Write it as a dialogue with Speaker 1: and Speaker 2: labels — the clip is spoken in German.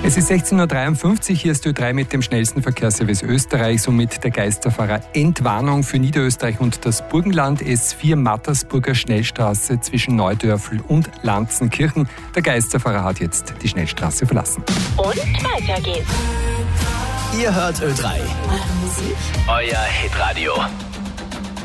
Speaker 1: Es ist 16.53 Uhr, hier ist Ö3 mit dem schnellsten Verkehrsservice Österreichs, somit der Geisterfahrer Entwarnung für Niederösterreich und das Burgenland. S4 Mattersburger Schnellstraße zwischen Neudörfl und Lanzenkirchen. Der Geisterfahrer hat jetzt die Schnellstraße verlassen.
Speaker 2: Und weiter geht's.
Speaker 3: Ihr hört Ö3.
Speaker 2: Eure Musik.
Speaker 3: Euer Hitradio.